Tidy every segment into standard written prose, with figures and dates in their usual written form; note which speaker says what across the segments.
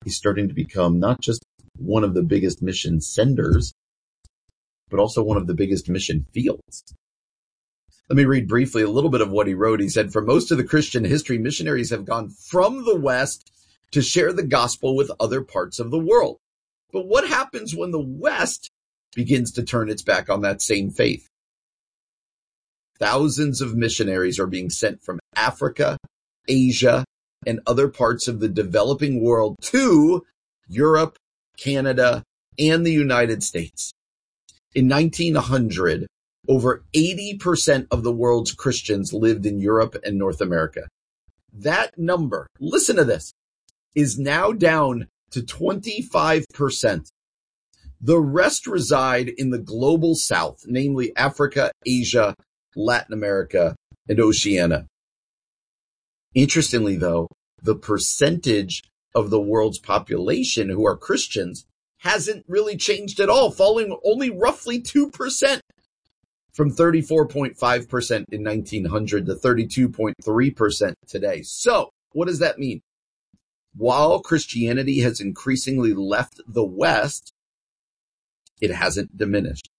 Speaker 1: he's starting to become not just one of the biggest mission senders, but also one of the biggest mission fields. Let me read briefly a little bit of what he wrote. He said, for most of the Christian history, missionaries have gone from the West to share the gospel with other parts of the world. But what happens when the West begins to turn its back on that same faith? Thousands of missionaries are being sent from Africa, Asia, and other parts of the developing world to Europe, Canada, and the United States. In 1900, over 80% of the world's Christians lived in Europe and North America. That number, listen to this, is now down to 25%. The rest reside in the global south, namely Africa, Asia, Latin America, and Oceania. Interestingly, though, the percentage of the world's population who are Christians hasn't really changed at all, falling only roughly 2%. From 34.5% in 1900 to 32.3% today. So, what does that mean? While Christianity has increasingly left the West, it hasn't diminished.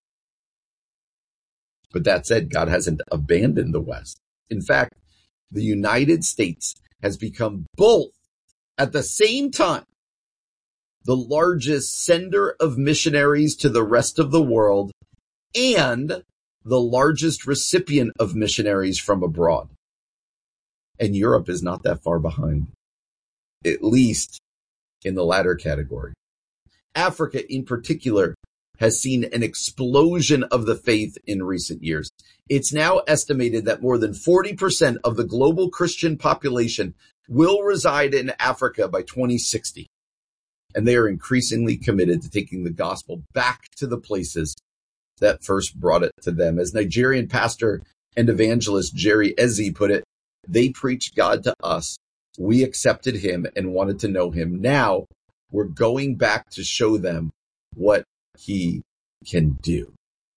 Speaker 1: But that said, God hasn't abandoned the West. In fact, the United States has become both at the same time the largest sender of missionaries to the rest of the world and the largest recipient of missionaries from abroad. And Europe is not that far behind, at least in the latter category. Africa in particular has seen an explosion of the faith in recent years. It's now estimated that more than 40% of the global Christian population will reside in Africa by 2060. And they are increasingly committed to taking the gospel back to the places that first brought it to them. As Nigerian pastor and evangelist Jerry Eze put it, they preached God to us. We accepted him and wanted to know him. Now we're going back to show them what he can do.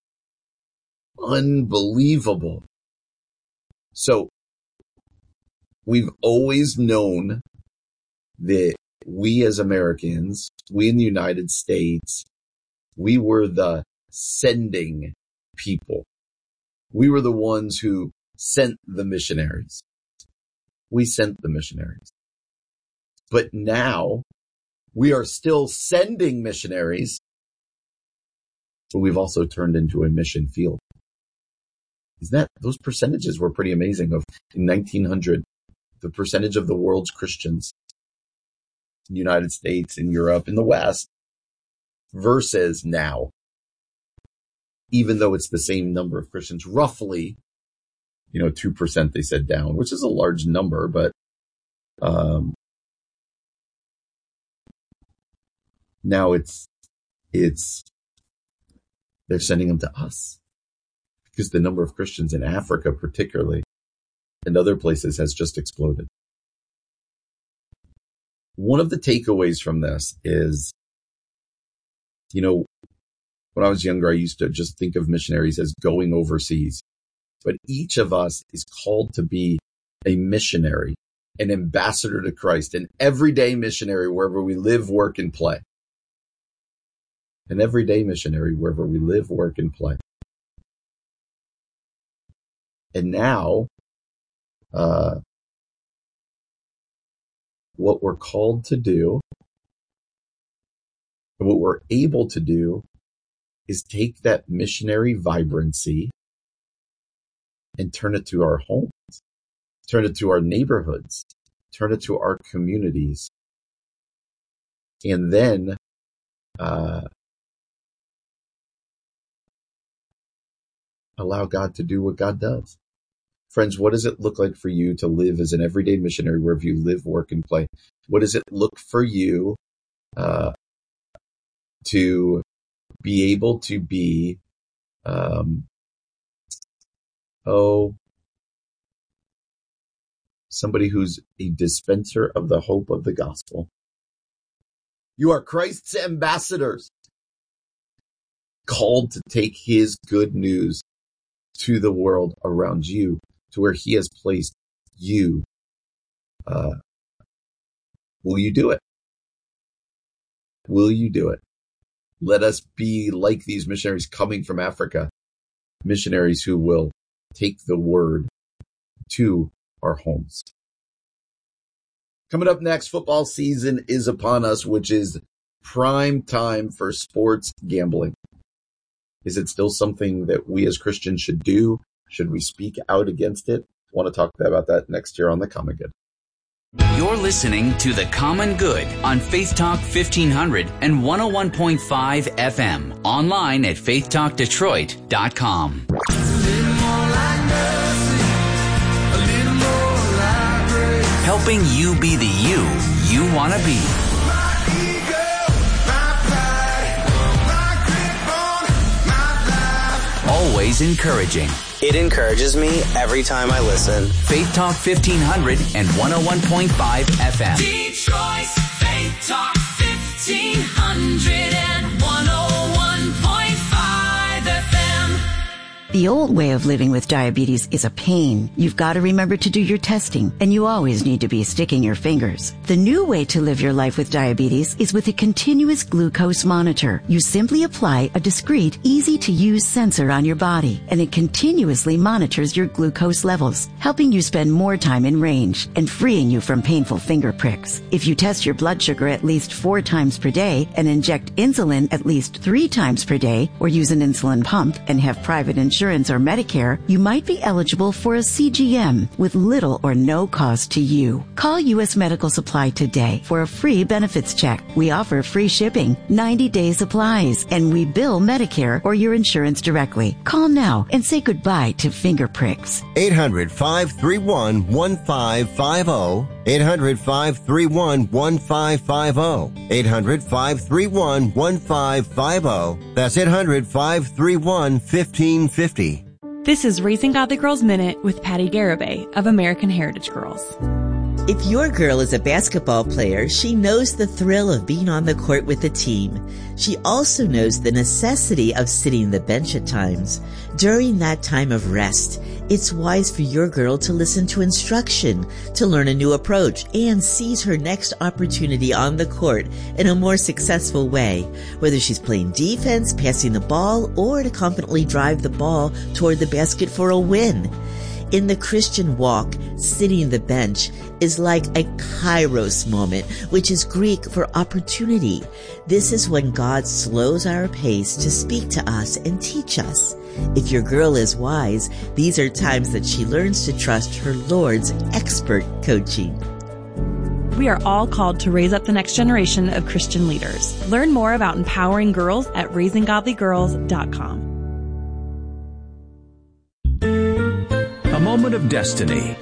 Speaker 1: Unbelievable. So we've always known that we as Americans, we in the United States, we were the sending people. We were the ones who sent the missionaries. We sent the missionaries. But now we are still sending missionaries, but we've also turned into a mission field. Those percentages were pretty amazing. Of in 1900, the percentage of the world's Christians in the United States, in Europe, in the West, versus now. Even though it's the same number of Christians, roughly, 2% they said down, which is a large number, but now it's they're sending them to us because the number of Christians in Africa, particularly, and other places has just exploded. One of the takeaways from this is, when I was younger, I used to just think of missionaries as going overseas. But each of us is called to be a missionary, an ambassador to Christ, an everyday missionary wherever we live, work, and play. An everyday missionary wherever we live, work, and play. And now, what we're called to do, and what we're able to do, is take that missionary vibrancy and turn it to our homes, turn it to our neighborhoods, turn it to our communities, and then allow God to do what God does. Friends, what does it look like for you to live as an everyday missionary wherever you live, work, and play? What does it look for you to be able to be, somebody who's a dispenser of the hope of the gospel? You are Christ's ambassadors, called to take his good news to the world around you, to where he has placed you. Will you do it? Will you do it? Let us be like these missionaries coming from Africa, missionaries who will take the word to our homes. Coming up next, football season is upon us, which is prime time for sports gambling. Is it still something that we as Christians should do? Should we speak out against it? I want to talk about that next year on The Common Good.
Speaker 2: You're listening to The Common Good on Faith Talk 1500 and 101.5 FM. Online at faithtalkdetroit.com. Helping you be the you want to be. Always encouraging.
Speaker 3: It encourages me every time I listen.
Speaker 2: Faith Talk 1500 and 101.5 FM.
Speaker 4: Detroit's Faith Talk 1500 and 101.5 FM.
Speaker 5: The old way of living with diabetes is a pain. You've got to remember to do your testing, and you always need to be sticking your fingers. The new way to live your life with diabetes is with a continuous glucose monitor. You simply apply a discreet, easy-to-use sensor on your body, and it continuously monitors your glucose levels, helping you spend more time in range and freeing you from painful finger pricks. If you test your blood sugar at least 4 times per day and inject insulin at least 3 times per day, or use an insulin pump and have private insurance or Medicare, you might be eligible for a CGM with little or no cost to you. Call U.S. Medical Supply today for a free benefits check. We offer free shipping, 90-day supplies, and we bill Medicare or your insurance directly. Call now and say goodbye to finger pricks.
Speaker 6: 800-531-1550. 800-531-1550. 800-531-1550. That's 800-531-1550.
Speaker 7: This is Raising Godly Girls Minute with Patty Garibay of American Heritage Girls.
Speaker 8: If your girl is a basketball player, she knows the thrill of being on the court with the team. She also knows the necessity of sitting the bench at times. During that time of rest, it's wise for your girl to listen to instruction, to learn a new approach, and seize her next opportunity on the court in a more successful way, whether she's playing defense, passing the ball, or to confidently drive the ball toward the basket for a win. In the Christian walk, sitting the bench is like a kairos moment, which is Greek for opportunity. This is when God slows our pace to speak to us and teach us. If your girl is wise, these are times that she learns to trust her Lord's expert coaching.
Speaker 7: We are all called to raise up the next generation of Christian leaders. Learn more about empowering girls at raisinggodlygirls.com.
Speaker 9: A moment of destiny.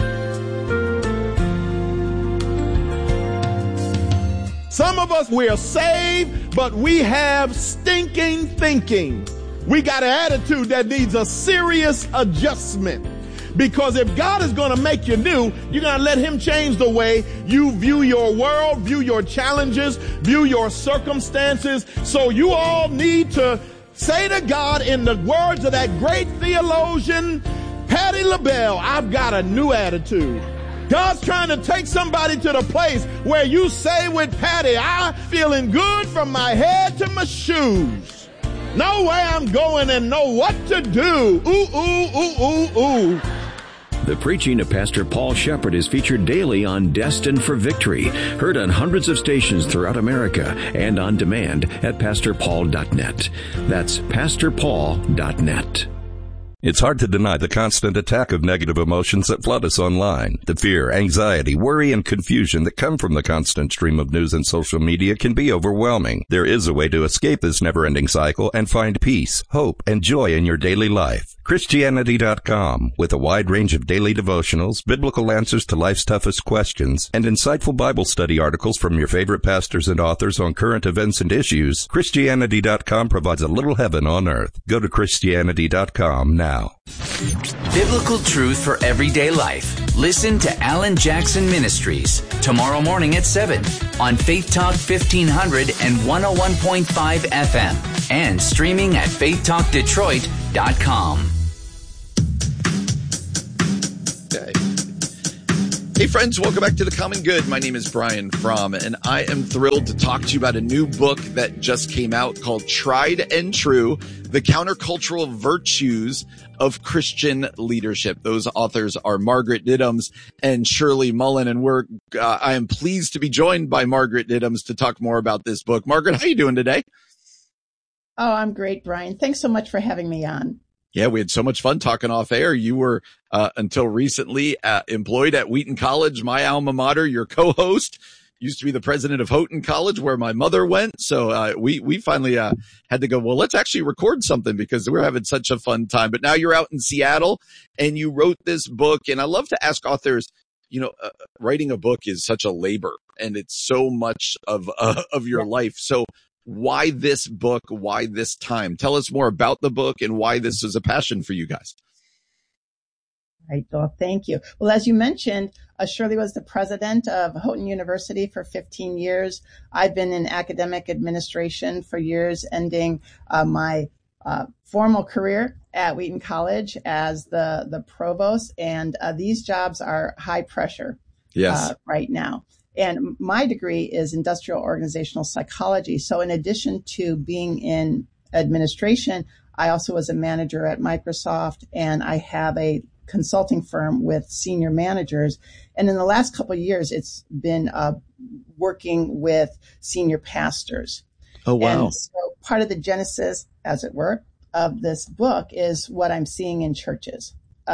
Speaker 10: Some of us, we are saved, but we have stinking thinking. We got an attitude that needs a serious adjustment. Because if God is going to make you new, you're going to let him change the way you view your world, view your challenges, view your circumstances. So you all need to say to God in the words of that great theologian, Patti LaBelle, I've got a new attitude. God's trying to take somebody to the place where you say with Patty, I'm feeling good from my head to my shoes. Know where I'm going and know what to do. Ooh, ooh, ooh, ooh, ooh.
Speaker 9: The preaching of Pastor Paul Shepherd is featured daily on Destined for Victory, heard on hundreds of stations throughout America and on demand at pastorpaul.net. That's pastorpaul.net.
Speaker 11: It's hard to deny the constant attack of negative emotions that flood us online. The fear, anxiety, worry, and confusion that come from the constant stream of news and social media can be overwhelming. There is a way to escape this never-ending cycle and find peace, hope, and joy in your daily life. Christianity.com, with a wide range of daily devotionals, biblical answers to life's toughest questions, and insightful Bible study articles from your favorite pastors and authors on current events and issues, Christianity.com provides a little heaven on earth. Go to Christianity.com now.
Speaker 2: Biblical truth for everyday life. Listen to Alan Jackson Ministries tomorrow morning at 7 on Faith Talk 1500 and 101.5 FM and streaming at faithtalkdetroit.com.
Speaker 1: Hey friends, welcome back to The Common Good. My name is Brian Fromm, and I am thrilled to talk to you about a new book that just came out called Tried and True, The Countercultural Virtues of Christian Leadership. Those authors are Margaret Diddams and Shirley Mullen, and I am pleased to be joined by Margaret Diddams to talk more about this book. Margaret, how are you doing today?
Speaker 12: Oh, I'm great, Brian. Thanks so much for having me on.
Speaker 1: Yeah, we had so much fun talking off air. You were, until recently, employed at Wheaton College, my alma mater, your co-host. Used to be the president of Houghton College, where my mother went. So, we finally, had to go, well, let's actually record something because we're having such a fun time. But now you're out in Seattle and you wrote this book. And I love to ask authors, writing a book is such a labor and it's so much of your life. So, why this book? Why this time? Tell us more about the book and why this is a passion for you guys.
Speaker 12: Right. Well, thank you. Well, as you mentioned, Shirley was the president of Houghton University for 15 years. I've been in academic administration for years, ending my formal career at Wheaton College as the provost. And these jobs are high pressure right now. And my degree is industrial organizational psychology. So in addition to being in administration, I also was a manager at Microsoft, and I have a consulting firm with senior managers. And in the last couple of years, it's been working with senior pastors.
Speaker 1: Oh, wow.
Speaker 12: And so part of the genesis, as it were, of this book is what I'm seeing in churches.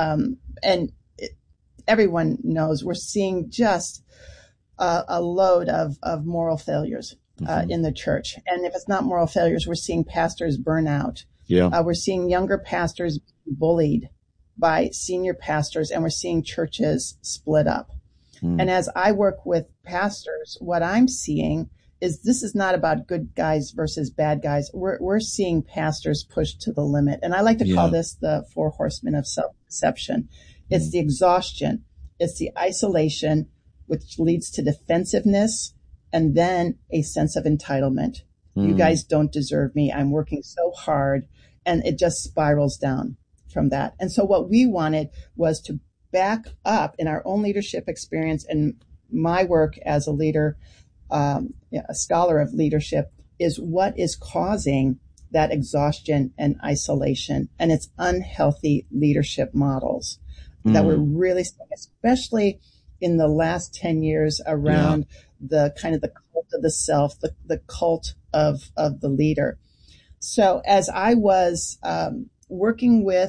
Speaker 12: Everyone knows we're seeing just a load of moral failures in the church. And if it's not moral failures, we're seeing pastors burn out.
Speaker 1: Yeah.
Speaker 12: We're seeing younger pastors bullied by senior pastors, and we're seeing churches split up. And as I work with pastors, what I'm seeing is this is not about good guys versus bad guys. We're seeing pastors pushed to the limit. And I like to call this the 4 horsemen of self-deception. It's the exhaustion. It's the isolation, which leads to defensiveness, and then a sense of entitlement. You guys don't deserve me. I'm working so hard. And it just spirals down from that. And so what we wanted was to back up in our own leadership experience and my work as a leader, a scholar of leadership, is what is causing that exhaustion and isolation. And it's unhealthy leadership models that we're really seeing, especially in the last 10 years around the kind of the cult of the self, the cult of the leader. So as I was working with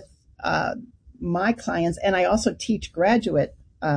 Speaker 12: my clients, and I also teach graduate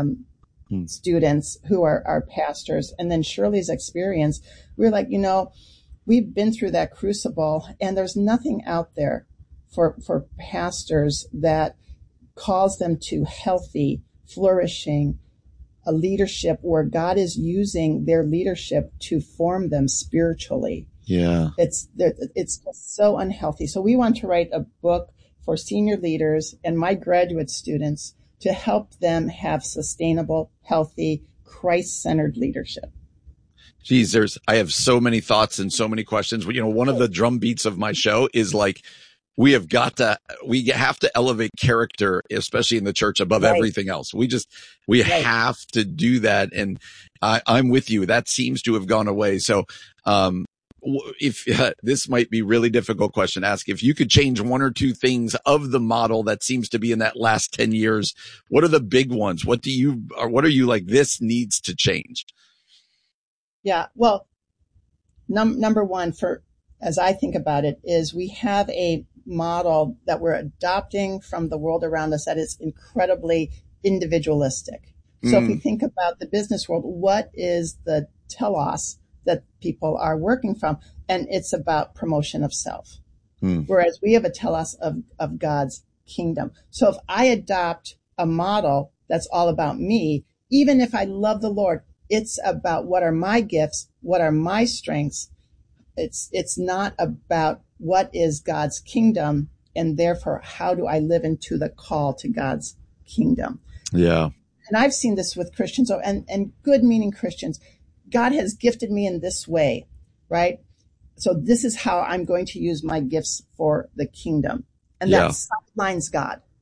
Speaker 12: students who are pastors, and then Shirley's experience, we were like, we've been through that crucible, and there's nothing out there for pastors that calls them to healthy, flourishing, a leadership where God is using their leadership to form them spiritually.
Speaker 1: Yeah.
Speaker 12: It's so unhealthy. So we want to write a book for senior leaders and my graduate students to help them have sustainable, healthy, Christ-centered leadership.
Speaker 1: Geez, I have so many thoughts and so many questions. One of the drum beats of my show is like, we have to elevate character, especially in the church, above everything else. We have to do that. And I'm with you. That seems to have gone away. So, if this might be a really difficult question to ask, if you could change 1 or 2 things of the model that seems to be in that last 10 years, what are the big ones? What are you like, this needs to change?
Speaker 12: Yeah. Well, number one, as I think about it, is we have a model that we're adopting from the world around us that is incredibly individualistic. So if we think about the business world, what is the telos that people are working from? And it's about promotion of self. Whereas we have a telos of God's kingdom. So if I adopt a model that's all about me, even if I love the Lord, it's about what are my gifts, what are my strengths. It's not about what is God's kingdom, and therefore how do I live into the call to God's kingdom.
Speaker 1: Yeah.
Speaker 12: And I've seen this with Christians and good meaning Christians. God has gifted me in this way, right? So this is how I'm going to use my gifts for the kingdom. And that sidelines God.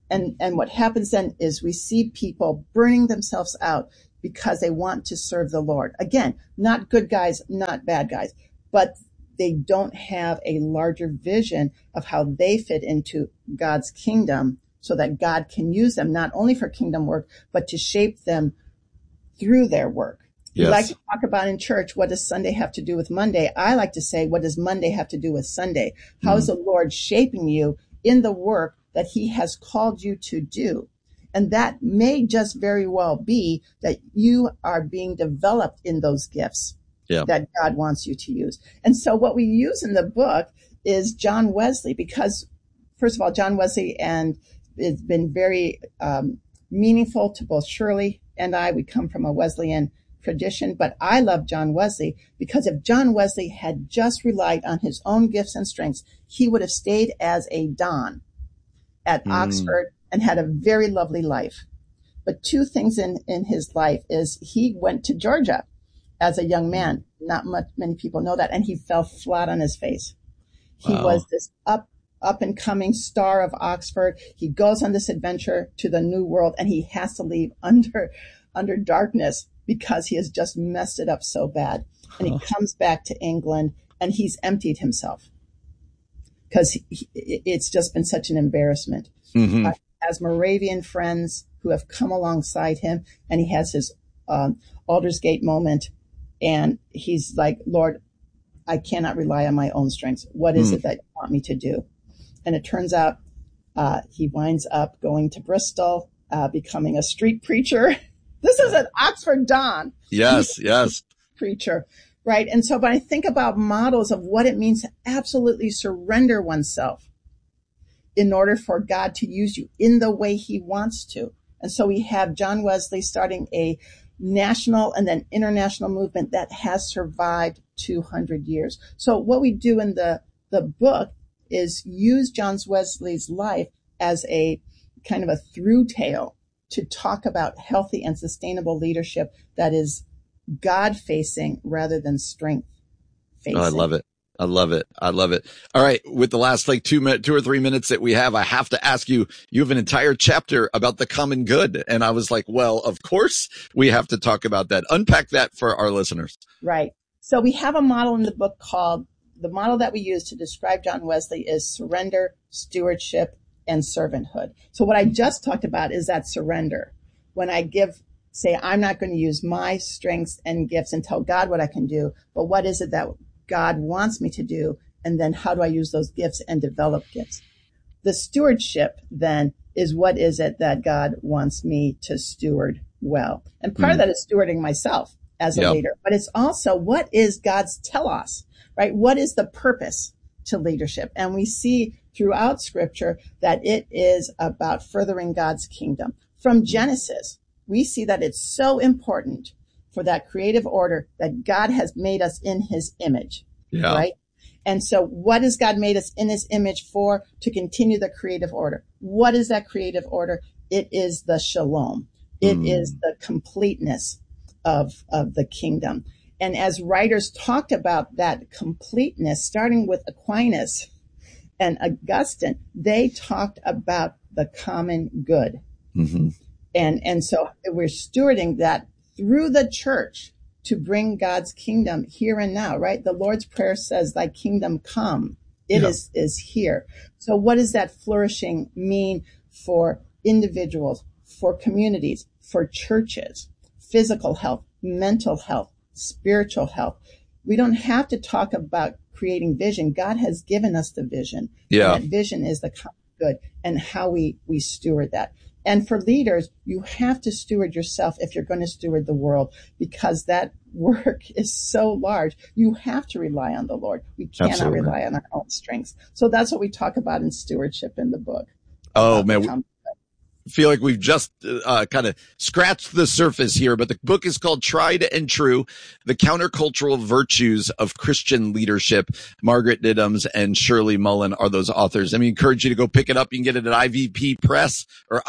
Speaker 12: And what happens then is we see people burning themselves out because they want to serve the Lord. Again, not good guys, not bad guys, but they don't have a larger vision of how they fit into God's kingdom so that God can use them not only for kingdom work, but to shape them through their work.
Speaker 1: Yes.
Speaker 12: We like to talk about in church, what does Sunday have to do with Monday? I like to say, what does Monday have to do with Sunday? How is the Lord shaping you in the work that he has called you to do? And that may just very well be that you are being developed in those gifts that God wants you to use. And so what we use in the book is John Wesley, because first of all, John Wesley, and it's been very meaningful to both Shirley and I. We come from a Wesleyan tradition, but I love John Wesley because if John Wesley had just relied on his own gifts and strengths, he would have stayed as a Don at Oxford and had a very lovely life. But two things in his life is he went to Georgia as a young man. Not many people know that. And he fell flat on his face. He was this up and coming star of Oxford. He goes on this adventure to the New World and he has to leave under darkness because he has just messed it up so bad. And he comes back to England and he's emptied himself because it's just been such an embarrassment.
Speaker 1: Mm-hmm.
Speaker 12: Has Moravian friends who have come alongside him, and he has his Aldersgate moment, and he's like, Lord, I cannot rely on my own strengths. What is it that you want me to do? And it turns out he winds up going to Bristol, becoming a street preacher. This is an Oxford Don.
Speaker 1: Yes, yes.
Speaker 12: Preacher, right? And so when I think about models of what it means to absolutely surrender oneself in order for God to use you in the way he wants to. And so we have John Wesley starting a national and then international movement that has survived 200 years. So what we do in the book is use John Wesley's life as a kind of a through tale to talk about healthy and sustainable leadership that is God-facing rather than strength-facing.
Speaker 1: Oh, I love it. I love it. I love it. All right. With the last 2 or 3 minutes that we have, I have to ask you, you have an entire chapter about the common good. And I was like, well, of course we have to talk about that. Unpack that for our listeners.
Speaker 12: Right. So we have a model in the book called, the model that we use to describe John Wesley is surrender, stewardship, and servanthood. So what I just talked about is that surrender. When I say, I'm not going to use my strengths and gifts and tell God what I can do, but what is it that God wants me to do? And then how do I use those gifts and develop gifts? The stewardship then is what is it that God wants me to steward well? And part of that is stewarding myself as a leader, but it's also what is God's telos, right? What is the purpose to leadership? And we see throughout scripture that it is about furthering God's kingdom. From Genesis, we see that it's so important for that creative order that God has made us in his image, right? And so what has God made us in his image for? To continue the creative order. What is that creative order? It is the shalom. It is the completeness of the kingdom. And as writers talked about that completeness, starting with Aquinas and Augustine, they talked about the common good.
Speaker 1: Mm-hmm.
Speaker 12: And so we're stewarding that through the church to bring God's kingdom here and now, right? The Lord's Prayer says, thy kingdom come. It is here. So what does that flourishing mean for individuals, for communities, for churches? Physical health, mental health, spiritual health. We don't have to talk about creating vision. God has given us the vision.
Speaker 1: Yeah.
Speaker 12: And that vision is the common good and how we steward that. And for leaders, you have to steward yourself if you're going to steward the world, because that work is so large. You have to rely on the Lord. We cannot rely on our own strengths. So that's what we talk about in stewardship in the book.
Speaker 1: Oh, man. Feel like we've just kind of scratched the surface here, but the book is called Tried and True, The Countercultural Virtues of Christian Leadership. Margaret Diddams and Shirley Mullen are those authors. I encourage you to go pick it up. You can get it at IVP Press or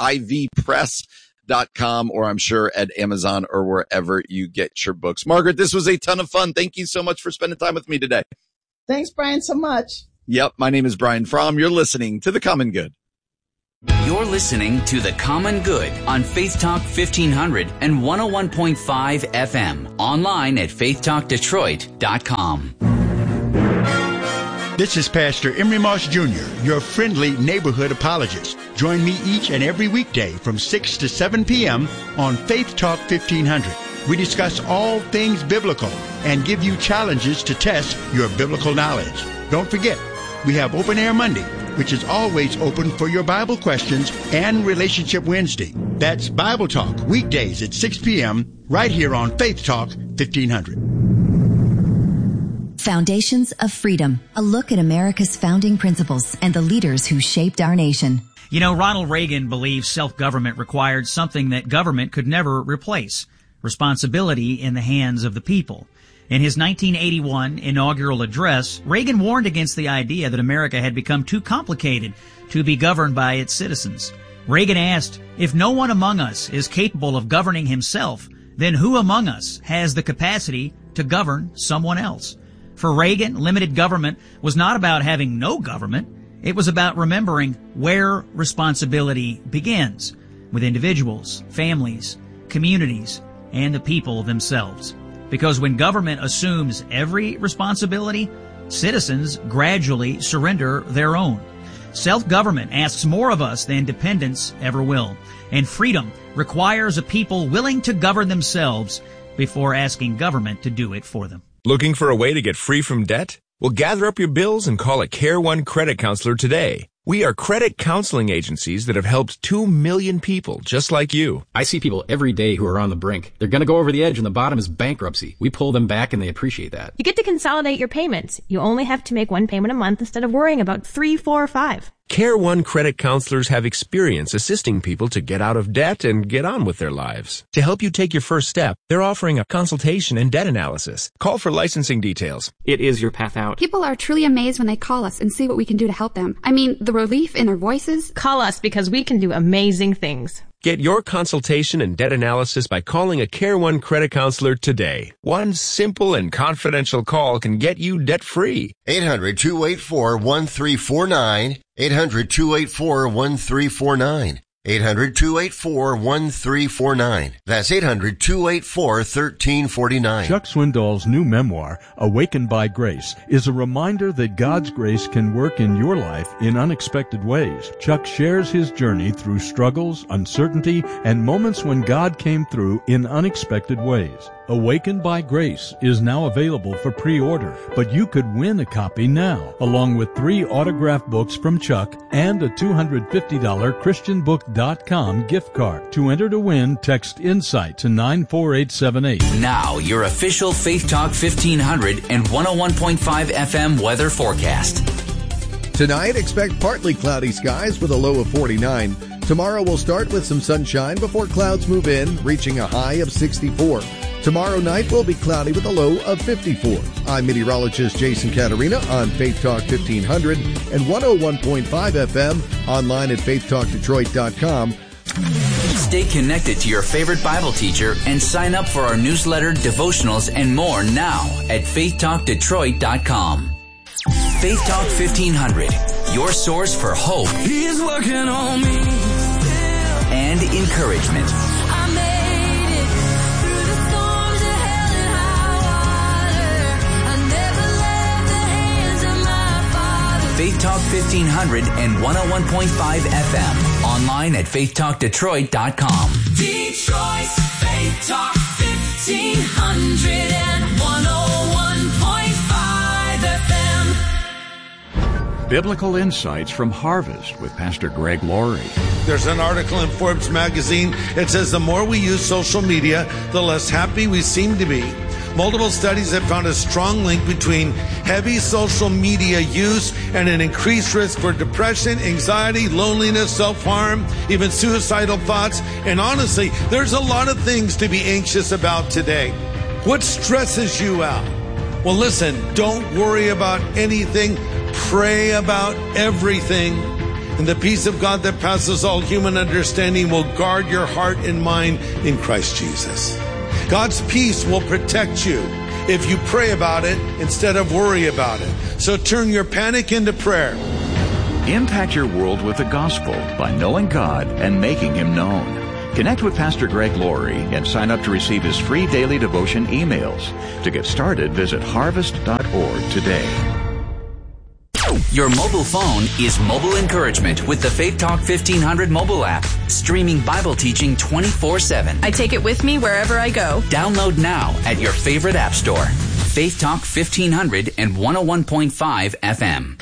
Speaker 1: ivpress.com, or I'm sure at Amazon or wherever you get your books. Margaret, this was a ton of fun. Thank you so much for spending time with me today.
Speaker 12: Thanks, Brian, so much.
Speaker 1: Yep. My name is Brian Fromm. You're listening to The Common Good.
Speaker 2: You're listening to The Common Good on Faith Talk 1500 and 101.5 FM. Online at faithtalkdetroit.com.
Speaker 13: This is Pastor Emery Moss Jr., your friendly neighborhood apologist. Join me each and every weekday from 6 to 7 p.m. on Faith Talk 1500. We discuss all things biblical and give you challenges to test your biblical knowledge. Don't forget, we have Open Air Monday, which is always open for your Bible questions, and Relationship Wednesday. That's Bible Talk, weekdays at 6 p.m. right here on Faith Talk 1500.
Speaker 14: Foundations of Freedom, a look at America's founding principles and the leaders who shaped our nation.
Speaker 15: You know, Ronald Reagan believed self-government required something that government could never replace: responsibility in the hands of the people. In his 1981 inaugural address, Reagan warned against the idea that America had become too complicated to be governed by its citizens. Reagan asked, if no one among us is capable of governing himself, then who among us has the capacity to govern someone else? For Reagan, limited government was not about having no government. It was about remembering where responsibility begins, with individuals, families, communities, and the people themselves. Because when government assumes every responsibility, citizens gradually surrender their own. Self-government asks more of us than dependence ever will. And freedom requires a people willing to govern themselves before asking government to do it for them.
Speaker 16: Looking for a way to get free from debt? Well, gather up your bills and call a Care One credit counselor today. We are credit counseling agencies that have helped 2 million people just like you.
Speaker 17: I see people every day who are on the brink. They're going to go over the edge and the bottom is bankruptcy. We pull them back and they appreciate that.
Speaker 18: You get to consolidate your payments. You only have to make one payment a month instead of worrying about 3, 4, or 5.
Speaker 16: Care One credit counselors have experience assisting people to get out of debt and get on with their lives. To help you take your first step, they're offering a consultation and debt analysis. Call for licensing details.
Speaker 17: It is your path out.
Speaker 19: People are truly amazed when they call us and see what we can do to help them. I mean, the relief in their voices.
Speaker 18: Call us because we can do amazing things.
Speaker 16: Get your consultation and debt analysis by calling a Care One credit counselor today. One simple and confidential call can get you debt-free.
Speaker 20: 800-284-1349. 800-284-1349. 800-284-1349. That's 800-284-1349.
Speaker 21: Chuck Swindoll's new memoir, Awakened by Grace, is a reminder that God's grace can work in your life in unexpected ways. Chuck shares his journey through struggles, uncertainty, and moments when God came through in unexpected ways. Awakened by Grace is now available for pre-order, but you could win a copy now, along with 3 autographed books from Chuck and a $250 ChristianBook.com gift card. To enter to win, text INSIGHT to 94878.
Speaker 2: Now, your official Faith Talk 1500 and 101.5 FM weather forecast.
Speaker 22: Tonight, expect partly cloudy skies with a low of 49. Tomorrow will start with some sunshine before clouds move in, reaching a high of 64. Tomorrow night will be cloudy with a low of 54. I'm meteorologist Jason Caterina on Faith Talk 1500 and 101.5 FM, online at faithtalkdetroit.com.
Speaker 2: Stay connected to your favorite Bible teacher and sign up for our newsletter, devotionals, and more now at faithtalkdetroit.com. Faith Talk 1500, your source for hope.
Speaker 4: He's working on me still.
Speaker 2: And encouragement.
Speaker 4: I made it through the storms of hell and high water. I never left the hands of my Father.
Speaker 2: Faith Talk 1500 and 101.5 FM. Online at faithtalkdetroit.com.
Speaker 4: Detroit's Faith Talk 1500 and 101.5 FM.
Speaker 9: Biblical Insights from Harvest with Pastor Greg Laurie.
Speaker 23: There's an article in Forbes magazine. It says the more we use social media, the less happy we seem to be. Multiple studies have found a strong link between heavy social media use and an increased risk for depression, anxiety, loneliness, self-harm, even suicidal thoughts. And honestly, there's a lot of things to be anxious about today. What stresses you out? Well, listen, don't worry about anything. Pray about everything. And the peace of God that passes all human understanding will guard your heart and mind in Christ Jesus. God's peace will protect you if you pray about it instead of worry about it. So turn your panic into prayer.
Speaker 3: Impact your world with the gospel by knowing God and making Him known. Connect with Pastor Greg Laurie and sign up to receive his free daily devotion emails. To get started, visit harvest.org today.
Speaker 2: Your mobile phone is mobile encouragement with the Faith Talk 1500 mobile app, streaming Bible teaching 24/7.
Speaker 5: I take it with me wherever I go.
Speaker 2: Download now at your favorite app store. Faith Talk 1500 and 101.5 FM.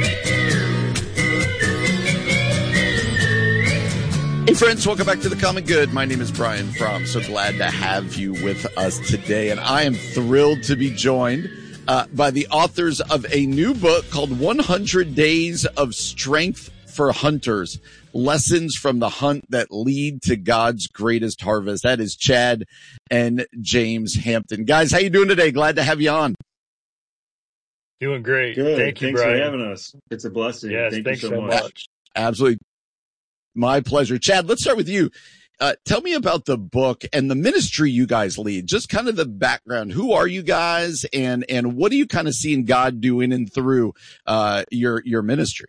Speaker 1: Hey friends, welcome back to The Common Good. My name is Brian Fromm. So glad to have you with us today. And I am thrilled to be joined by the authors of a new book called 100 Days of Strength for Hunters, Lessons from the Hunt That Lead to God's Greatest Harvest. That is Chad and James Hampton. Guys, how you doing today? Glad to have you on.
Speaker 6: Doing great.
Speaker 24: Good.
Speaker 6: Thank you,
Speaker 24: Thanks
Speaker 6: Brian.
Speaker 24: for having us. It's a blessing.
Speaker 6: Yes,
Speaker 24: Thank
Speaker 6: thanks
Speaker 24: you so
Speaker 6: much.
Speaker 1: Absolutely. My pleasure. Chad, let's start with you. Tell me about the book and the ministry you guys lead, just kind of the background. Who are you guys and what do you kind of see in God doing and through, your ministry?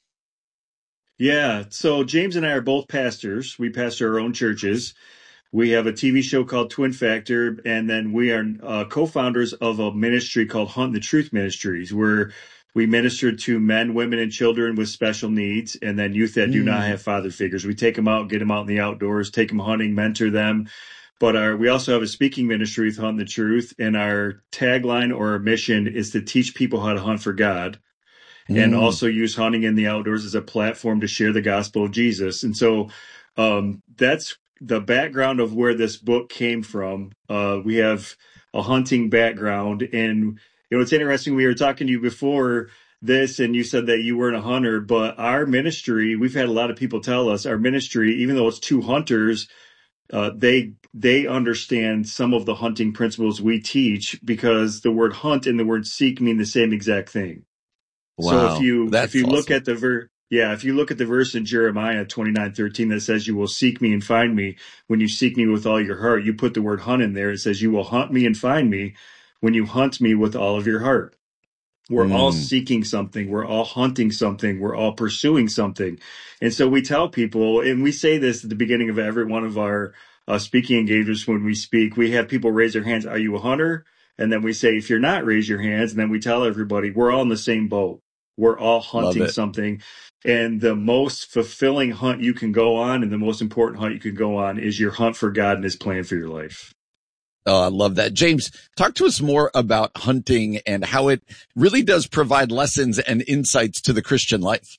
Speaker 24: Yeah. So James and I are both pastors. We pastor our own churches. We have a TV show called Twin Factor, and then we are co-founders of a ministry called Hunt the Truth Ministries, where we minister to men, women, and children with special needs, and then youth that do not have father figures. We take them out, get them out in the outdoors, take them hunting, mentor them. But we also have a speaking ministry with Hunt the Truth, and our tagline or our mission is to teach people how to hunt for God, and also use hunting in the outdoors as a platform to share the gospel of Jesus. And so that's the background of where this book came from. We have a hunting background, and it's interesting. We were talking to you before this, and you said that you weren't a hunter, but our ministry, we've had a lot of people tell us our ministry, even though it's two hunters, they understand some of the hunting principles we teach because the word hunt and the word seek mean the same exact thing.
Speaker 1: Wow,
Speaker 24: so if you
Speaker 1: awesome.
Speaker 24: look at if you look at the verse in Jeremiah 29:13 that says, "You will seek me and find me when you seek me with all your heart," you put the word hunt in there. It says, "You will hunt me and find me when you hunt me with all of your heart." We're all seeking something. We're all hunting something. We're all pursuing something. And so we tell people, and we say this at the beginning of every one of our speaking engagements when we speak, we have people raise their hands. Are you a hunter? And then we say, if you're not, raise your hands. And then we tell everybody, we're all in the same boat. We're all hunting something. And the most fulfilling hunt you can go on and the most important hunt you can go on is your hunt for God and His plan for your life.
Speaker 1: Oh, I love that. James, talk to us more about hunting and how it really does provide lessons and insights to the Christian life.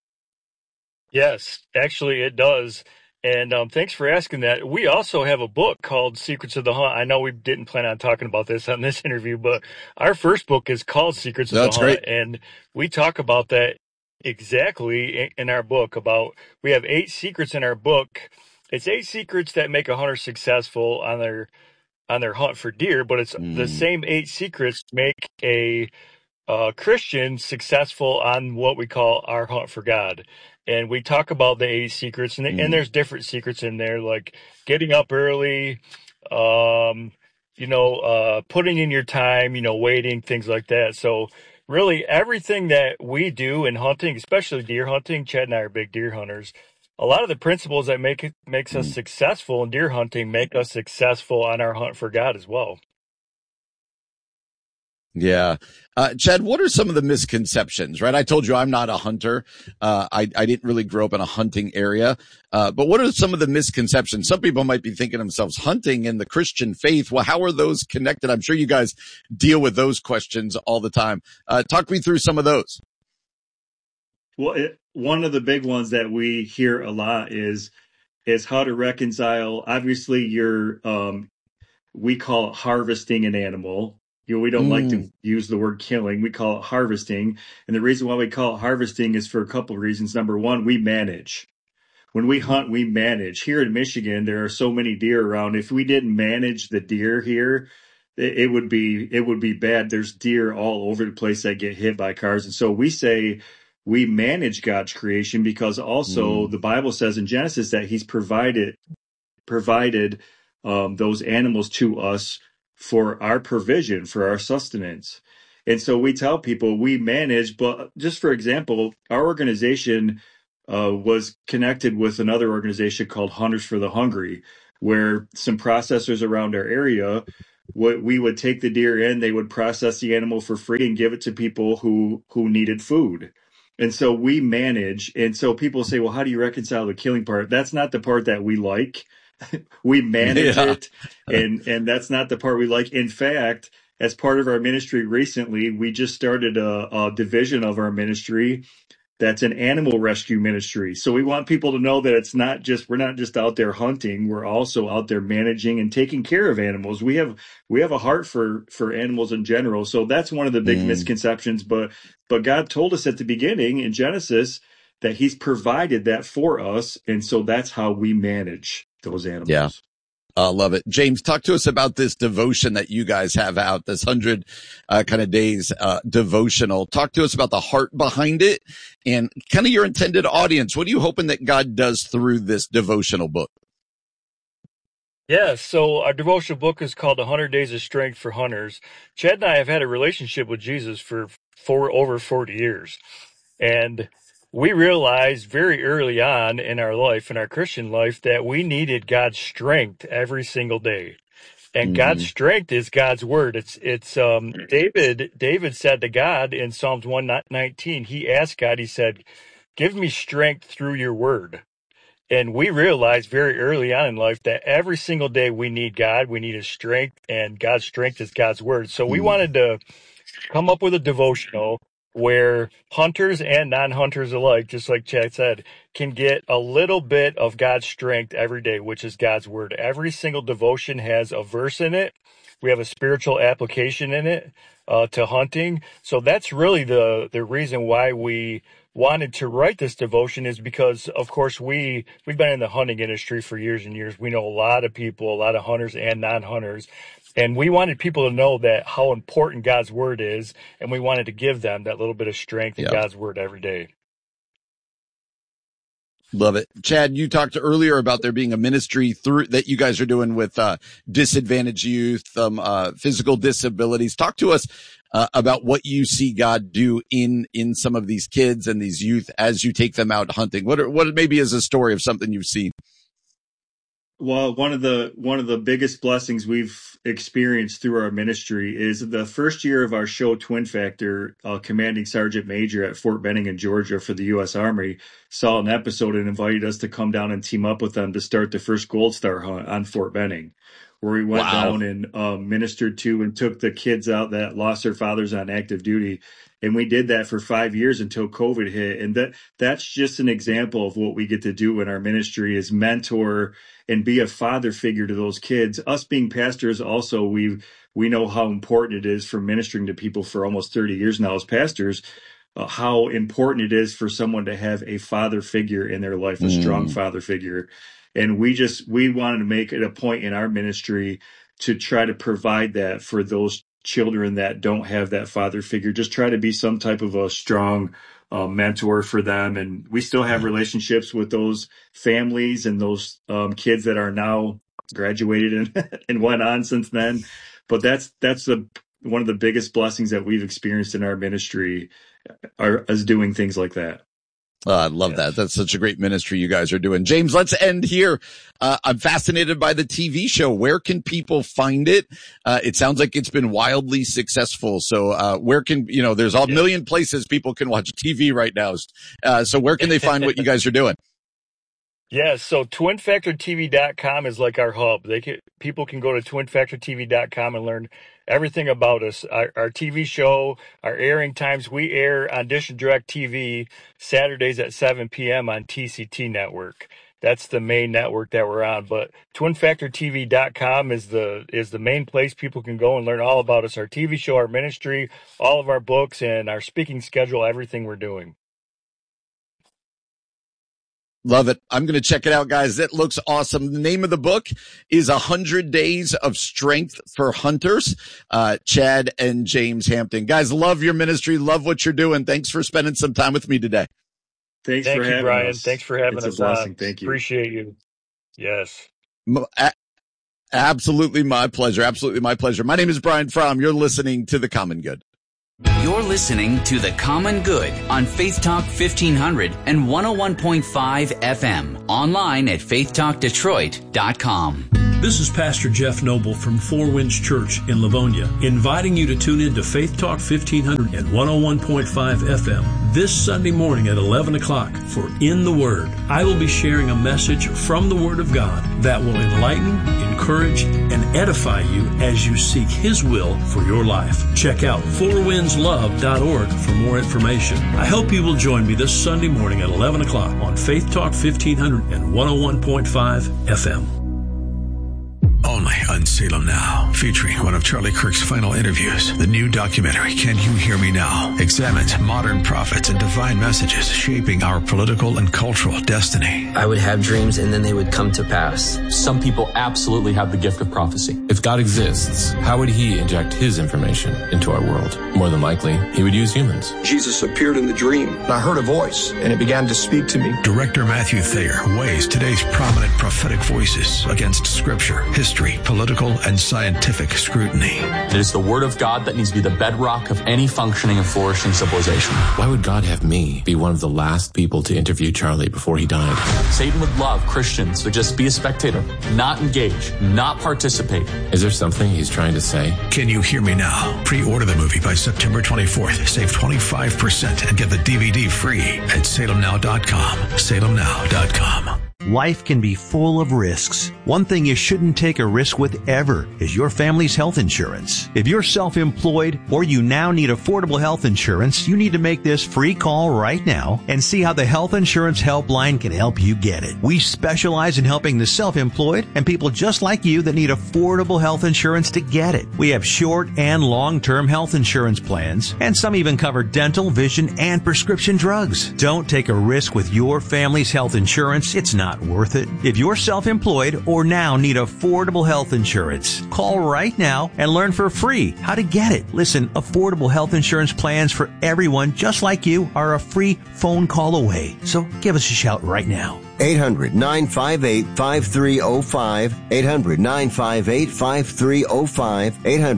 Speaker 6: Yes, actually it does. And thanks for asking that. We also have a book called Secrets of the Hunt. I know we didn't plan on talking about this on this interview, but our first book is called Secrets of the Hunt.
Speaker 1: Great.
Speaker 6: And we talk about that exactly in our book. We have 8 secrets in our book. It's 8 secrets that make a hunter successful on their hunt for deer, but it's the same 8 secrets make a Christian successful on what we call our hunt for God. And we talk about the 8 secrets, and there's different secrets in there, like getting up early, putting in your time, waiting, things like that. So really everything that we do in hunting, especially deer hunting, Chad and I are big deer hunters. A lot of the principles that makes us successful in deer hunting make us successful on our hunt for God as well.
Speaker 1: Yeah. Chad, what are some of the misconceptions, right? I told you I'm not a hunter. I didn't really grow up in a hunting area. But what are some of the misconceptions? Some people might be thinking themselves, hunting and the Christian faith. Well, how are those connected? I'm sure you guys deal with those questions all the time. Talk me through some of those.
Speaker 24: Well, one of the big ones that we hear a lot is how to reconcile. Obviously, we call it harvesting an animal. We don't like to use the word killing. We call it harvesting. And the reason why we call it harvesting is for a couple of reasons. Number one, we manage. When we hunt, we manage. Here in Michigan, there are so many deer around. If we didn't manage the deer here, it would be bad. There's deer all over the place that get hit by cars. And so we say we manage God's creation because also the Bible says in Genesis that He's provided those animals to us for our provision, for our sustenance. And so we tell people we manage, but just for example, our organization was connected with another organization called Hunters for the Hungry, where some processors around our area, we would take the deer in, they would process the animal for free and give it to people who needed food. And so we manage. And so people say, well, how do you reconcile the killing part? That's not the part that we like. We manage it. And that's not the part we like. In fact, as part of our ministry recently, we just started a division of our ministry that's an animal rescue ministry. So we want people to know that we're not just out there hunting. We're also out there managing and taking care of animals. We have a heart for animals in general. So that's one of the big misconceptions. But God told us at the beginning in Genesis that he's provided that for us. And so that's how we manage those animals.
Speaker 1: Yeah. Love it. James, talk to us about this devotion that you guys have out, this 100 kind of days devotional. Talk to us about the heart behind it and kind of your intended audience. What are you hoping that God does through this devotional book?
Speaker 6: Yeah, so our devotional book is called 100 Days of Strength for Hunters. Chad and I have had a relationship with Jesus for over 40 years. And we realized very early on in our life, in our Christian life, that we needed God's strength every single day. And God's strength is God's word. It's David said to God in Psalms 119, he asked God, he said, give me strength through your word. And we realized very early on in life that every single day we need God, we need his strength, and God's strength is God's word. So we wanted to come up with a devotional where hunters and non-hunters alike, just like Chad said, can get a little bit of God's strength every day, which is God's word. Every single devotion has a verse in it. We have a spiritual application in it to hunting. So that's really the reason why we wanted to write this devotion, is because, of course, we've been in the hunting industry for years and years. We know a lot of people, a lot of hunters and non-hunters. And we wanted people to know that how important God's word is, and we wanted to give them that little bit of strength in God's word every day.
Speaker 1: Love it. Chad, you talked earlier about there being a ministry that you guys are doing with disadvantaged youth, physical disabilities. Talk to us about what you see God do in some of these kids and these youth as you take them out hunting. What maybe is a story of something you've seen?
Speaker 24: Well, one of the biggest blessings we've experienced through our ministry is the first year of our show, Twin Factor. Commanding Sergeant Major at Fort Benning in Georgia for the U.S. Army saw an episode and invited us to come down and team up with them to start the first Gold Star hunt on Fort Benning, where we went down and ministered to and took the kids out that lost their fathers on active duty. And we did that for 5 years until COVID hit. And that's just an example of what we get to do in our ministry, is mentor and be a father figure to those kids. Us being pastors also, we know how important it is for ministering to people for almost 30 years now as pastors, how important it is for someone to have a father figure in their life, a strong father figure. And we wanted to make it a point in our ministry to try to provide that for those children that don't have that father figure. Just try to be some type of a strong mentor for them. And we still have relationships with those families and those kids that are now graduated and went on since then. But that's one of the biggest blessings that we've experienced in our ministry, is doing things like that.
Speaker 1: I love that. That's such a great ministry you guys are doing. James, let's end here. I'm fascinated by the TV show. Where can people find it? It sounds like it's been wildly successful. So, where can, there's a million places people can watch TV right now. So where can they find what you guys are doing?
Speaker 6: Yeah, so twinfactortv.com is like our hub. People can go to twinfactortv.com and learn everything about us. Our TV show, our airing times. We air on Dish and Direct TV Saturdays at 7 p.m. on TCT Network. That's the main network that we're on. But twinfactortv.com is the main place people can go and learn all about us, our TV show, our ministry, all of our books, and our speaking schedule, everything we're doing.
Speaker 1: Love it. I'm going to check it out, guys. It looks awesome. The name of the book is 100 Days of Strength for Hunters. Chad and James Hampton. Guys, love your ministry. Love what you're doing. Thanks for spending some time with me today.
Speaker 24: Thank you,
Speaker 6: Brian.
Speaker 24: us.
Speaker 6: Thanks for having
Speaker 24: us.
Speaker 6: It's
Speaker 24: a blessing. Thank you.
Speaker 6: Appreciate you. Yes.
Speaker 1: Absolutely my pleasure. Absolutely my pleasure. My name is Brian Fromm. You're listening to The Common Good.
Speaker 2: You're listening to The Common Good on Faith Talk 1500 and 101.5 FM. Online at faithtalkdetroit.com.
Speaker 7: This is Pastor Jeff Noble from Four Winds Church in Livonia, inviting you to tune in to Faith Talk 1500 and 101.5 FM this Sunday morning at 11 o'clock for In the Word. I will be sharing a message from the Word of God that will enlighten, encourage, and edify you as you seek His will for your life. Check out fourwindslove.org for more information. I hope you will join me this Sunday morning at 11 o'clock on Faith Talk 1500 and 101.5 FM.
Speaker 8: Only on Salem Now, featuring one of Charlie Kirk's final interviews. The new documentary, Can You Hear Me Now?, examines modern prophets and divine messages shaping our political and cultural destiny.
Speaker 10: I would have dreams and then they would come to pass.
Speaker 11: Some people absolutely have the gift of prophecy. If God exists, how would He inject His information into our world? More than likely, He would use humans.
Speaker 25: Jesus appeared in the dream, and I heard a voice, and it began to speak to me.
Speaker 8: Director Matthew Thayer weighs today's prominent prophetic voices against Scripture, history, political, and scientific scrutiny.
Speaker 11: It is the Word of God that needs to be the bedrock of any functioning and flourishing civilization.
Speaker 26: Why would God have me be one of the last people to interview Charlie before he died?
Speaker 11: Satan would love Christians to just be a spectator, not engage, not participate.
Speaker 26: Is there something he's trying to say?
Speaker 8: Can You Hear Me Now? Pre-order the movie by September 24th. Save 25% and get the DVD free at salemnow.com. salemnow.com.
Speaker 27: Life can be full of risks. One thing you shouldn't take a risk with ever is your family's health insurance. If you're self-employed or you now need affordable health insurance, you need to make this free call right now and see how the Health Insurance Helpline can help you get it. We specialize in helping the self-employed and people just like you that need affordable health insurance to get it. We have short and long-term health insurance plans, and some even cover dental, vision, and prescription drugs. Don't take a risk with your family's health insurance. It's not worth it. If you're self-employed or now need affordable health insurance, call right now and learn for free how to get it. Listen, affordable health insurance plans for everyone just like you are a free phone call away. So give us a shout right now.
Speaker 20: 800-958-5305, 800-958-5305,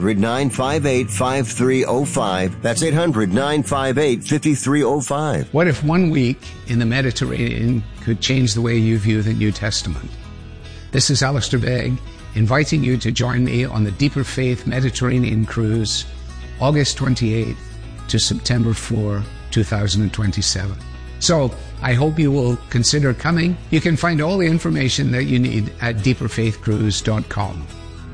Speaker 20: 800-958-5305. That's 800-958-5305.
Speaker 28: What if 1 week in the Mediterranean could change the way you view the New Testament? This is Alistair Begg, inviting you to join me on the Deeper Faith Mediterranean Cruise, August 28 to September 4, 2027. So, I hope you will consider coming. You can find all the information that you need at deeperfaithcruise.com.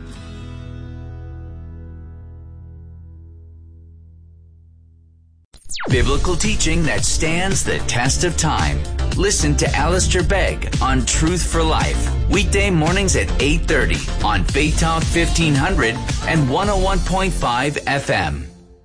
Speaker 2: Biblical teaching that stands the test of time. Listen to Alistair Begg on Truth for Life. Weekday mornings at 8:30 on Faith Talk 1500 and 101.5 FM.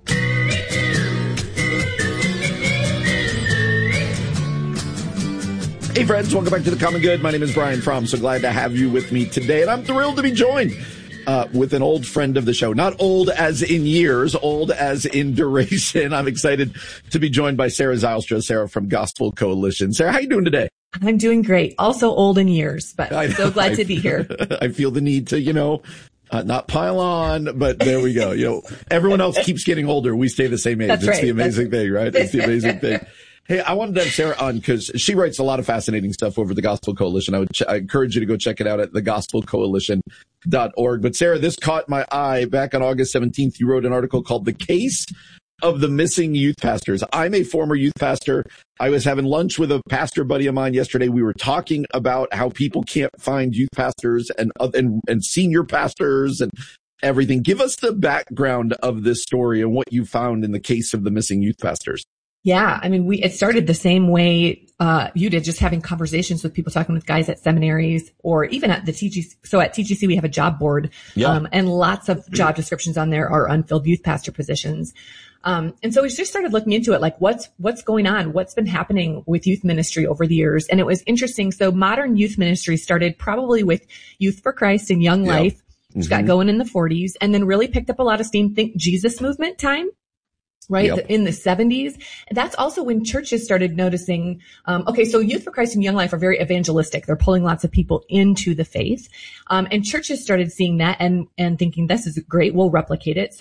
Speaker 1: Hey friends, welcome back to The Common Good. My name is Brian Fromm. So glad to have you with me today. And I'm thrilled to be joined with an old friend of the show. Not old as in years, old as in duration. I'm excited to be joined by Sarah Zylstra. Sarah from Gospel Coalition. Sarah, how you doing today?
Speaker 5: I'm doing great. Also old in years, but I'm so glad to be here.
Speaker 1: I feel the need to, not pile on, but there we go. Everyone else keeps getting older. We stay the same age.
Speaker 5: That's
Speaker 1: It's
Speaker 5: right.
Speaker 1: the amazing thing, right? It's the amazing thing. Hey, I wanted to have Sarah on because she writes a lot of fascinating stuff over the Gospel Coalition. I encourage you to go check it out at thegospelcoalition.org. But Sarah, this caught my eye. Back on August 17th, you wrote an article called The Case of the Missing Youth Pastors. I'm a former youth pastor. I was having lunch with a pastor buddy of mine yesterday. We were talking about how people can't find youth pastors and senior pastors and everything. Give us the background of this story and what you found in the case of the missing youth pastors.
Speaker 5: Yeah. I mean, it started the same way you did, just having conversations with people, talking with guys at seminaries or even at the TGC. So at TGC, we have a job board, and lots of job descriptions on there are unfilled youth pastor positions. And so we just started looking into it, like what's going on? What's been happening with youth ministry over the years? And it was interesting. So modern youth ministry started probably with Youth for Christ and Young Life, which got going in the 40s and then really picked up a lot of steam. Think Jesus movement time. Right.
Speaker 1: Yep.
Speaker 5: In the 70s. That's also when churches started noticing, so Youth for Christ and Young Life are very evangelistic. They're pulling lots of people into the faith. And churches started seeing that and thinking this is great. We'll replicate it. So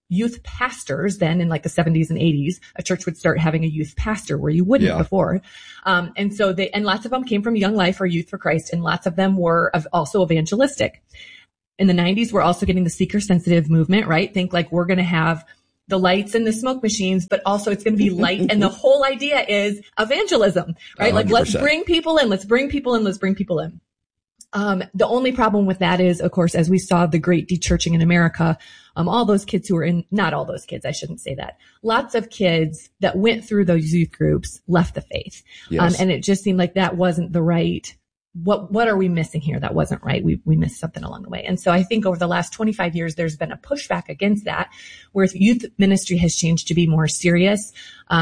Speaker 5: youth pastors then in like the 70s and 80s, a church would start having a youth pastor where you wouldn't before. And so and lots of them came from Young Life or Youth for Christ, and lots of them were also evangelistic. In the 90s, we're also getting the seeker sensitive movement, right? Think like we're going to have the lights and the smoke machines, but also it's going to be light. And the whole idea is evangelism, right? 100%. Like let's bring people in, let's bring people in, let's bring people in. The only problem with that is, of course, as we saw the great dechurching in America, all those kids who were in, not all those kids, I shouldn't say that. Lots of kids that went through those youth groups left the faith. Yes. And it just seemed like that wasn't the right, what are we missing here? That wasn't right. We missed something along the way. And so I think over the last 25 years, there's been a pushback against that, where youth ministry has changed to be more serious.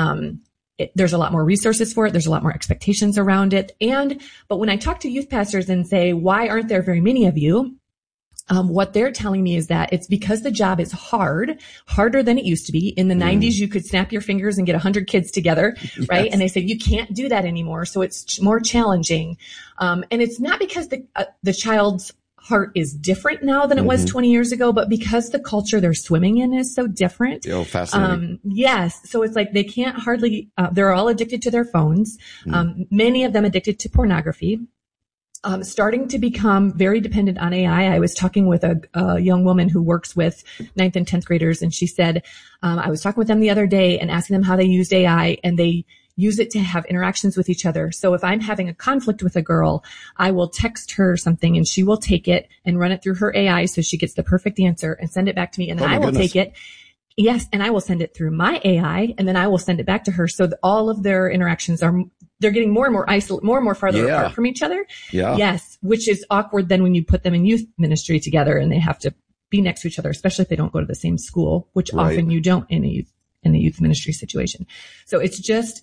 Speaker 5: There's a lot more resources for it. There's a lot more expectations around it. But when I talk to youth pastors and say, why aren't there very many of you? What they're telling me is that it's because the job is harder than it used to be. In the 90s, you could snap your fingers and get 100 kids together, right? Yes. And they said you can't do that anymore. So it's more challenging. And it's not because the child's heart is different now than it was 20 years ago, but because the culture they're swimming in is so different.
Speaker 1: Oh, fascinating.
Speaker 5: Yes. So it's like they can't hardly, they're all addicted to their phones. Many of them addicted to pornography. Starting to become very dependent on AI. I was talking with a young woman who works with 9th and 10th graders, and she said, I was talking with them the other day and asking them how they used AI, and they use it to have interactions with each other. So if I'm having a conflict with a girl, I will text her something and she will take it and run it through her AI so she gets the perfect answer and send it back to me. And then I will take it. Yes. And I will send it through my AI, and then I will send it back to her. So that all of their interactions they're getting more and more more and more farther apart from each other. Yeah. Yes. Which is awkward then when you put them in youth ministry together and they have to be next to each other, especially if they don't go to the same school, which often you don't in a youth ministry situation. So it's just,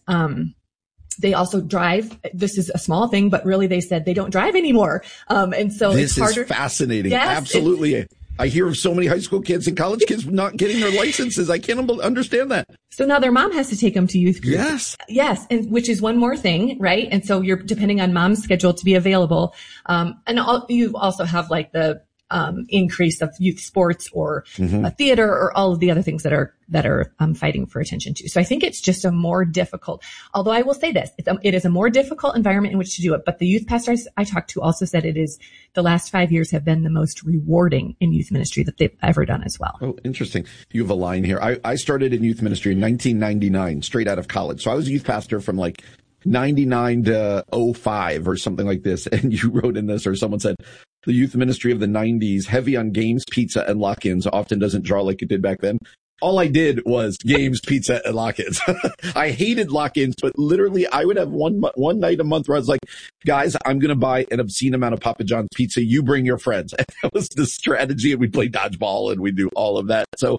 Speaker 5: they also drive. This is a small thing, but really they said they don't drive anymore. And so it's harder.
Speaker 1: This is fascinating.
Speaker 5: Yes,
Speaker 1: absolutely. I hear of so many high school kids and college kids not getting their licenses. I can't understand that. So
Speaker 5: now their mom has to take them to youth group.
Speaker 1: Yes.
Speaker 5: Yes. And which is one more thing, right? And so you're depending on mom's schedule to be available. You also have like the increase of youth sports or a theater or all of the other things that are fighting for attention too. So I think it's just a more difficult, although I will say this, it is a more difficult environment in which to do it. But the youth pastor I talked to also said it is the last 5 years have been the most rewarding in youth ministry that they've ever done as well.
Speaker 1: Oh, interesting. You have a line here. I started in youth ministry in 1999, straight out of college. So I was a youth pastor from like 99 to 05 or something like this. And you wrote in this, or someone said, the youth ministry of the 90s, heavy on games, pizza, and lock-ins, often doesn't draw like it did back then. All I did was games, pizza, and lock-ins. I hated lock-ins, but literally I would have one night a month where I was like, guys, I'm going to buy an obscene amount of Papa John's pizza. You bring your friends. And that was the strategy. And we'd play dodgeball and we'd do all of that. So,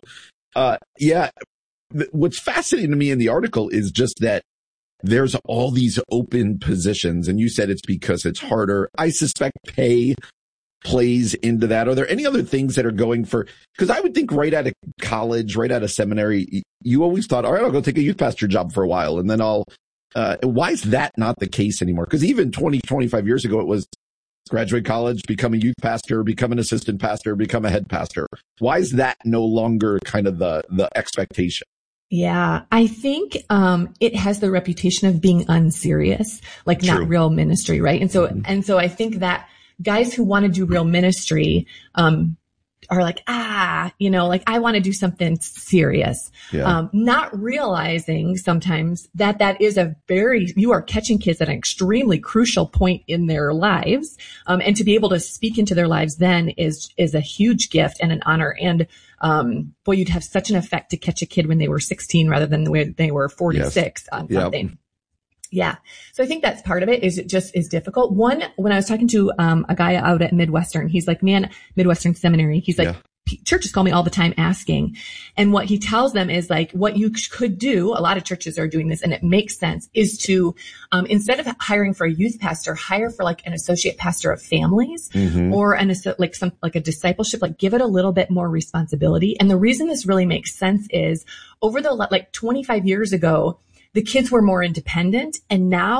Speaker 1: what's fascinating to me in the article is just that there's all these open positions. And you said it's because it's harder. I suspect pay plays into that. Are there any other things that are going for, because I would think right out of college, right out of seminary, you always thought, all right, I'll go take a youth pastor job for a while and then why is that not the case anymore? Because even 25 years ago, it was graduate college, become a youth pastor, become an assistant pastor, become a head pastor. Why is that no longer kind of the expectation?
Speaker 5: Yeah, I think it has the reputation of being unserious, like True. Not real ministry, right? And so I think that guys who want to do real ministry are like, I want to do something serious. Yeah. Not realizing sometimes that is you are catching kids at an extremely crucial point in their lives. And to be able to speak into their lives then is a huge gift and an honor. And, you'd have such an effect to catch a kid when they were 16 rather than when they were 46 on something. Yep. Yeah. So I think that's part of it is it just is difficult. When I was talking to a guy out at Midwestern, he's like, Midwestern Seminary, he's like, churches call me all the time asking. And what he tells them is like, what you could do, a lot of churches are doing this and it makes sense, is to, instead of hiring for a youth pastor, hire for like an associate pastor of families or a discipleship, like give it a little bit more responsibility. And the reason this really makes sense is over the 25 years ago, the kids were more independent, and now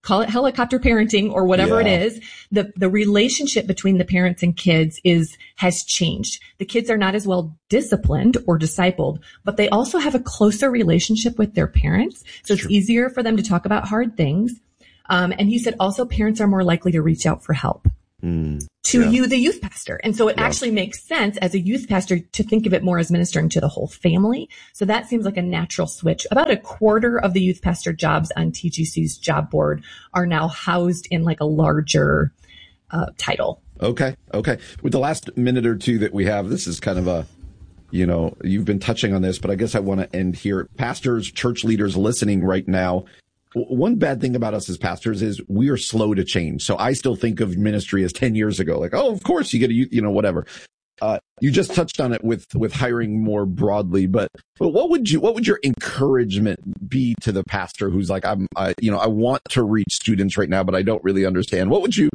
Speaker 5: call it helicopter parenting or whatever it is, the relationship between the parents and kids has changed. The kids are not as well disciplined or discipled, but they also have a closer relationship with their parents. So it's easier for them to talk about hard things. And he said also parents are more likely to reach out for help to you, the youth pastor. And so it actually makes sense as a youth pastor to think of it more as ministering to the whole family. So that seems like a natural switch. About a quarter of the youth pastor jobs on TGC's job board are now housed in like a larger title.
Speaker 12: Okay. With the last minute or two that we have, this is kind of a, you've been touching on this, but I guess I want to end here. Pastors, church leaders listening right now. One bad thing about us as pastors is we are slow to change. So I still think of ministry as 10 years ago, like, oh, of course you get whatever. You just touched on it with hiring more broadly, but what would your encouragement be to the pastor who's like, I want to reach students right now, but I don't really understand. What would you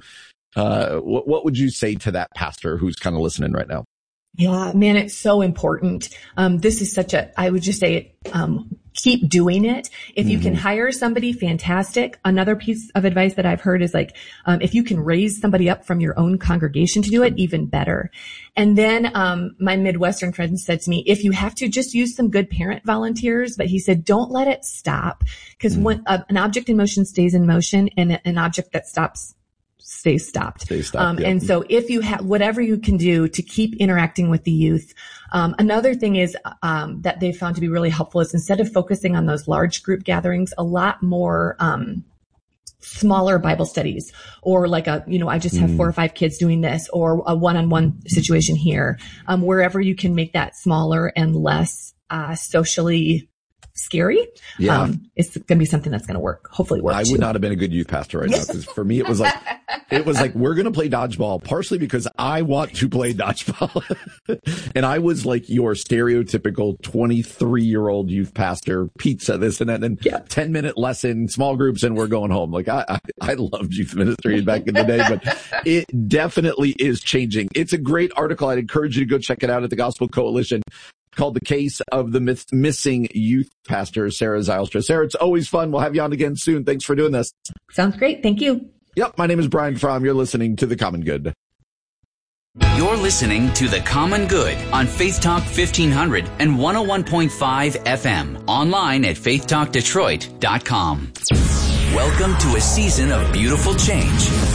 Speaker 12: say to that pastor who's kind of listening right now?
Speaker 5: Yeah, man, it's so important. This is I would just say, keep doing it. If you can hire somebody, fantastic. Another piece of advice that I've heard is like, if you can raise somebody up from your own congregation to do it, even better. And then, my Midwestern friend said to me, if you have to, just use some good parent volunteers. But he said, don't let it stop, because when an object in motion stays in motion, and an object that stops stays stopped. And so if you have whatever you can do to keep interacting with the youth. Another thing is, that they found to be really helpful is instead of focusing on those large group gatherings, a lot more, smaller Bible studies, or like I just have 4 or 5 kids doing this, or a one-on-one situation here, wherever you can make that smaller and less, socially scary. It's going to be something that's going to work. Hopefully work.
Speaker 12: I would not have been a good youth pastor right now, because for me, it was like, we're going to play dodgeball, partially because I want to play dodgeball. And I was like your stereotypical 23-year-old youth pastor, pizza, this and that, and 10-minute lesson, small groups, and we're going home. Like I loved youth ministry back in the day, but it definitely is changing. It's a great article. I'd encourage you to go check it out at the Gospel Coalition, called The Case of the Missing Youth Pastor, Sarah Zylstra. Sarah, it's always fun. We'll have you on again soon. Thanks for doing this.
Speaker 5: Sounds great. Thank you.
Speaker 12: Yep. My name is Brian Fromm. You're listening to The Common Good.
Speaker 2: You're listening to The Common Good on Faith Talk 1500 and 101.5 FM. Online at faithtalkdetroit.com. Welcome to a season of beautiful change.